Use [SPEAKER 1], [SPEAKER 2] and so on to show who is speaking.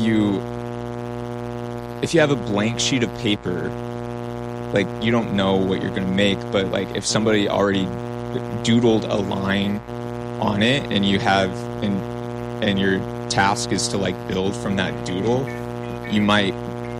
[SPEAKER 1] you if you have a blank sheet of paper, like you don't know what you're going to make, but like if somebody already doodled a line on it and and your task is to like build from that doodle, you might